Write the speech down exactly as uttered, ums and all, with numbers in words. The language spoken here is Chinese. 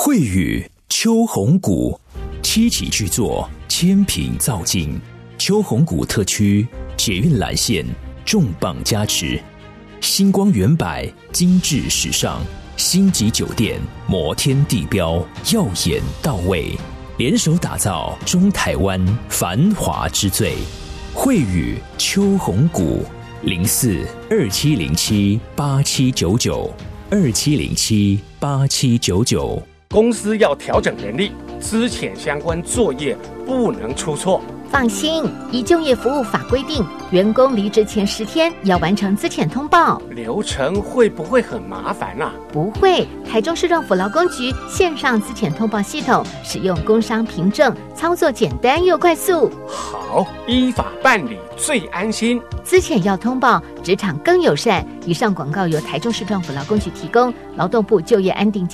惠宇秋红谷，七期巨作，千品造境。秋红谷特区捷运蓝线重磅加持，星光远百，精致时尚，星级酒店，摩天地标，耀眼到位，联手打造中台湾繁华之最。惠宇秋红谷，零四二七零七八七九九二七零七八七九九。 公司要调整人力，资遣相关作业不能出错。 放心，依就业服务法规定，员工离职前十天要完成资遣通报。 流程会不会很麻烦啊？ 不会，台中市政府劳工局线上资遣通报系统，使用工商凭证，操作简单又快速。 好，依法办理最安心。 资遣要通报，职场更友善。以上广告由台中市政府劳工局提供，劳动部就业安定